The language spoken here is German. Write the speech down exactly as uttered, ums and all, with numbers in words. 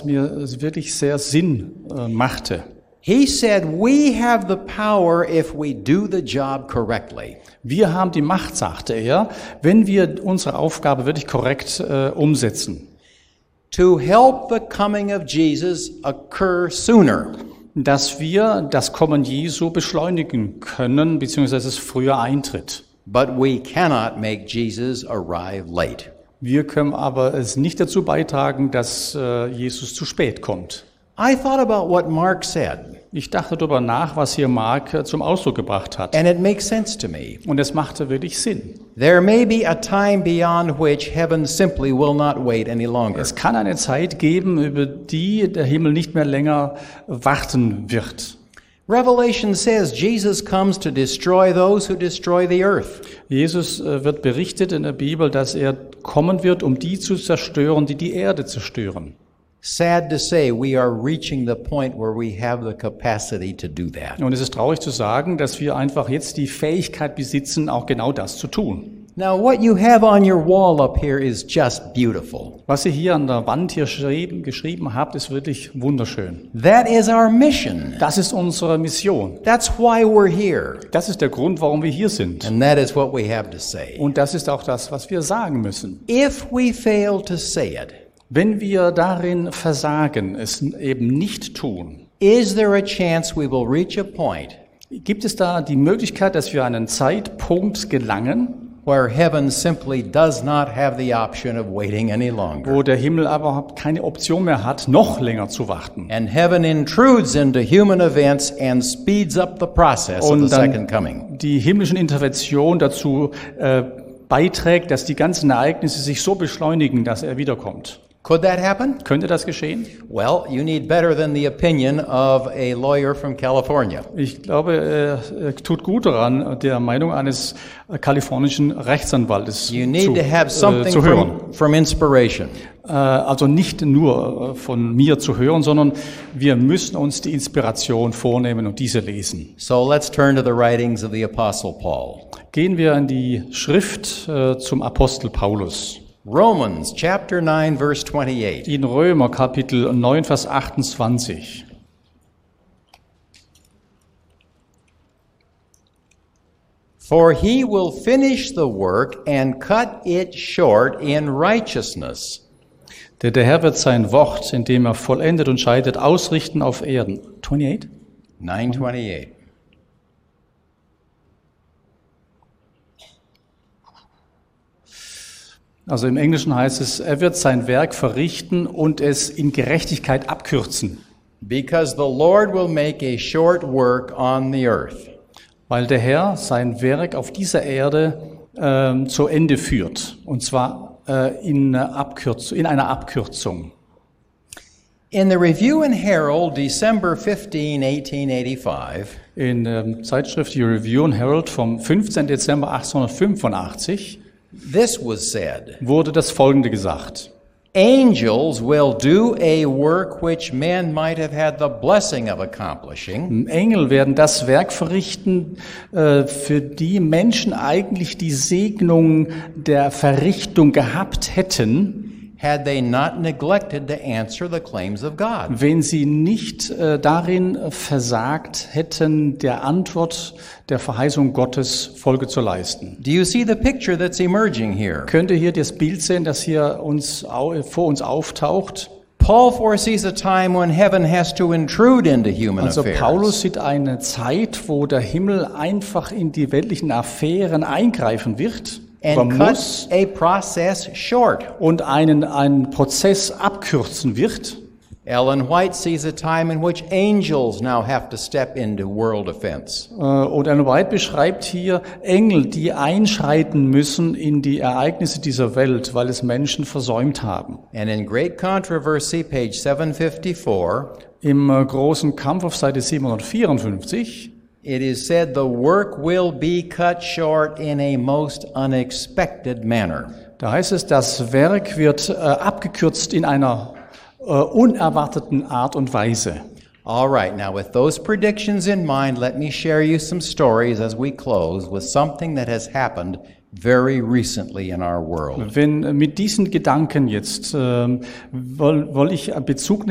was mir wirklich sehr Sinn äh, machte. He said, we have the power if we do the job correctly. Wir haben die Macht, sagte er, wenn wir unsere Aufgabe wirklich korrekt äh, umsetzen. To help the coming of Jesus occur sooner. Dass wir das Kommen Jesu beschleunigen können, beziehungsweise es früher eintritt. But we cannot make Jesus arrive late. Wir können aber es nicht dazu beitragen, dass äh, Jesus zu spät kommt. I thought about what Mark said. Ich dachte darüber nach, was hier Mark äh, zum Ausdruck gebracht hat. And it makes sense to me. Und es machte wirklich Sinn. There may be a time beyond which heaven simply will not wait any longer. Es kann eine Zeit geben, über die der Himmel nicht mehr länger warten wird. Revelation says Jesus comes to destroy those who destroy the earth. Jesus äh, wird berichtet in der Bibel, dass er kommen wird, um die zu zerstören, die die Erde zerstören. Sad to say, we are reaching the point where we have the capacity to do that. Und es ist traurig zu sagen, dass wir einfach jetzt die Fähigkeit besitzen, auch genau das zu tun. Now, what you have on your wall up here is just beautiful. Was ihr hier an der Wand hier geschrieben, geschrieben habt, ist wirklich wunderschön. That is our mission. Das ist unsere Mission. That's why we're here. Das ist der Grund, warum wir hier sind. And that is what we have to say. Und das ist auch das, was wir sagen müssen. If we fail to say it, wenn wir darin versagen, es eben nicht tun, is there a chance we will reach a point gibt es da die Möglichkeit, dass wir einen Zeitpunkt gelangen, where heaven simply does not have the option of waiting any longer? Wo der Himmel aber keine Option mehr hat, noch länger zu warten. And heaven intrudes into human events and speeds up the process of the second coming. Die himmlischen Intervention dazu äh, beiträgt, dass die ganzen Ereignisse sich so beschleunigen, dass er wiederkommt. Could that happen? Könnte das geschehen? Well, you need better than the opinion of a lawyer from California. Ich glaube, er tut gut daran, der Meinung eines kalifornischen Rechtsanwaltes you need zu, to have something äh, zu hören. From, from inspiration. Äh, also nicht nur von mir zu hören, sondern wir müssen uns die Inspiration vornehmen und diese lesen. So let's turn to the writings of the Apostle Paul. Gehen wir in die Schrift äh, zum Apostel Paulus. Romans chapter nine verse twenty-eight. In Römer Kapitel neun Vers achtundzwanzig. For he will finish the work and cut it short in righteousness. Denn der Herr wird sein Wort, indem er vollendet und scheidet, ausrichten auf Erden. twenty-eight? nine twenty-eight. Also im Englischen heißt es, er wird sein Werk verrichten und es in Gerechtigkeit abkürzen. Because the Lord will make a short work on the earth. Weil der Herr sein Werk auf dieser Erde äh, zu Ende führt. Und zwar äh, in, Abkürz- in einer Abkürzung. In the Review and Herald, December fifteenth, eighteen eighty-five, in der ähm, Zeitschrift die Review and Herald vom fünfzehnten Dezember achtzehnhundertfünfundachtzig this was said. wurde das Folgende gesagt. Angels will do a work which men might have had the blessing of accomplishing. Engel werden das Werk verrichten, äh, für die Menschen eigentlich die Segnung der Verrichtung gehabt hätten, had they not neglected to answer the claims of God. Wenn sie nicht äh, darin versagt hätten, der Antwort der Verheißung Gottes Folge zu leisten. Do you see the picture that's emerging here? Könnt ihr hier das Bild sehen, das hier uns au- vor uns auftaucht? Paul foresees a time when heaven has to intrude into human Also affairs. Paulus sieht eine Zeit, wo der Himmel einfach in die weltlichen Affären eingreifen wird. And oder cut muss a process short. und einen, einen Prozess abkürzen wird. Ellen White sees a time in which angels now have to step into world offense. Äh, Und Ellen White beschreibt hier Engel, die einschreiten müssen in die Ereignisse dieser Welt, weil es Menschen versäumt haben. And in Great Controversy, page seven fifty-four, Im äh, großen Kampf auf Seite siebenhundertvierundfünfzig it is said the work will be cut short in a most unexpected manner. da heißt es, das Werk wird äh, abgekürzt in einer äh, unerwarteten Art und Weise. All right, now with those predictions in mind, let me share you some stories as we close with something that has happened very recently in our world. Wenn äh, mit diesen Gedanken jetzt äh, woll, woll ich Bezug